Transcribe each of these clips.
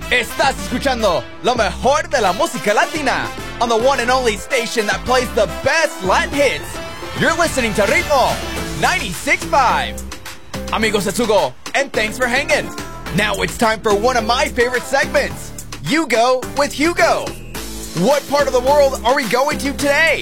Estás escuchando lo mejor de la música latina on the one and only station that plays the best Latin hits. You're listening to Ritmo 96.5. Amigos, it's Hugo, and thanks for hanging. Now it's time for one of my favorite segments, You Go with Hugo. What part of the world are we going to today?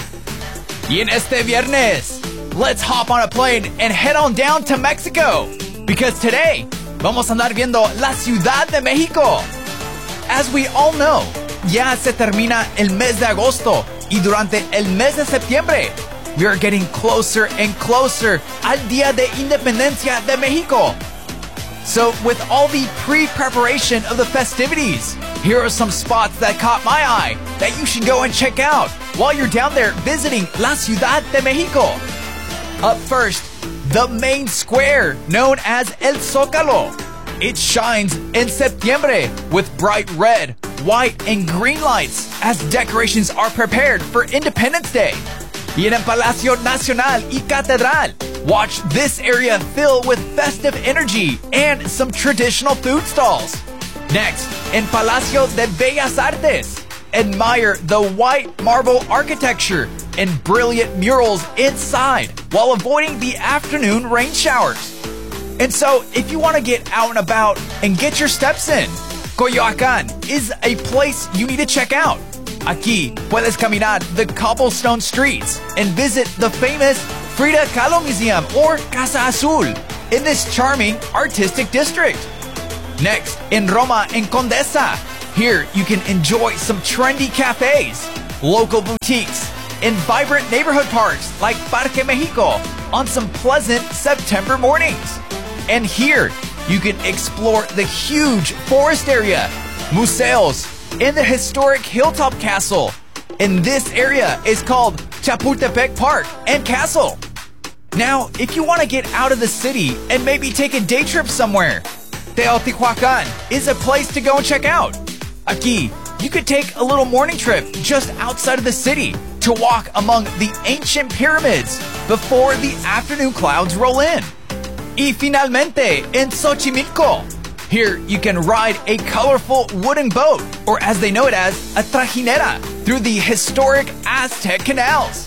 Y en este viernes, let's hop on a plane and head on down to Mexico. Because today, vamos a andar viendo la Ciudad de México. As we all know, ya se termina el mes de agosto y durante el mes de septiembre, we are getting closer and closer al Día de Independencia de México. So with all the pre-preparation of the festivities, here are some spots that caught my eye that you should go and check out while you're down there visiting La Ciudad de México. Up first, the main square known as El Zócalo. It shines in Septiembre with bright red, white, and green lights as decorations are prepared for Independence Day. Y en el Palacio Nacional y Catedral, watch this area fill with festive energy and some traditional food stalls. Next, in Palacio de Bellas Artes, admire the white marble architecture and brilliant murals inside while avoiding the afternoon rain showers. And so, if you want to get out and about and get your steps in, Coyoacán is a place you need to check out. Aquí puedes caminar the cobblestone streets and visit the famous Frida Kahlo Museum or Casa Azul in this charming artistic district. Next, in Roma and Condesa, here you can enjoy some trendy cafes, local boutiques, and vibrant neighborhood parks like Parque Mexico on some pleasant September mornings. And here you can explore the huge forest area, museos, and the historic Hilltop Castle. And this area is called Chapultepec Park and Castle. Now, if you want to get out of the city and maybe take a day trip somewhere, Teotihuacan is a place to go and check out. Aquí, you could take a little morning trip just outside of the city to walk among the ancient pyramids before the afternoon clouds roll in. Y finalmente, en Xochimilco. Here, you can ride a colorful wooden boat, or as they know it as, a trajinera, through the historic Aztec canals.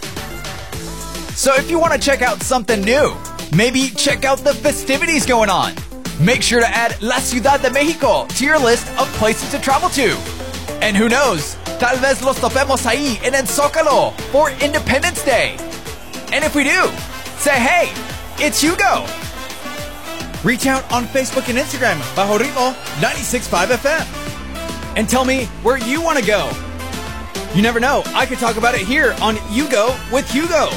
So if you want to check out something new, maybe check out the festivities going on. Make sure to add La Ciudad de México to your list of places to travel to. And who knows, tal vez los topemos ahí en el Zócalo for Independence Day. And if we do, say hey, it's Hugo. Reach out on Facebook and Instagram bajo Ritmo 96.5 FM. And tell me where you want to go. You never know, I could talk about it here on You Go with Hugo.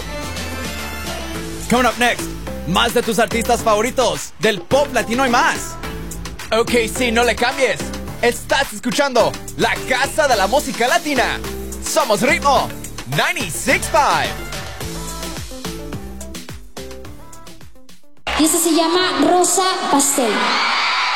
Coming up next, más de tus artistas favoritos del pop latino y más. Ok, sí, no le cambies. Estás escuchando La Casa de la Música Latina. Somos Ritmo 96.5. Y esta se llama Rosa Pastel.